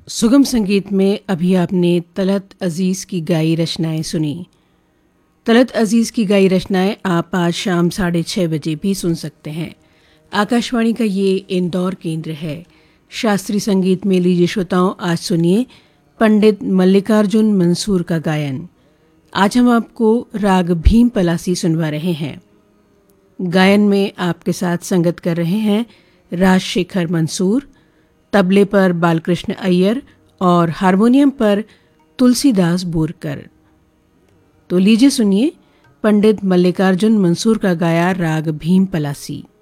सुगम संगीत में अभी आपने तलत अजीज़ की गाई रचनाएं सुनी। तलत अजीज़ की गाई रचनाएं आप आज शाम 6:30 बजे भी सुन सकते हैं। आकाशवाणी का ये इंदौर केंद्र है। शास्त्रीय संगीत में लीजिए श्रोताओं, आज सुनिए पंडित मल्लिकार्जुन मंसूर का गायन। आज हम आपको राग भीम पलासी सुनवा रहे हैं। गायन में आपके साथ संगत कर रहे हैं राजशेखर मंसूर, तबले पर बालकृष्ण अय्यर और हारमोनियम पर तुलसीदास बोरकर। तो लीजिए सुनिए पंडित मल्लिकार्जुन मंसूर का गाया राग भीम पलासी।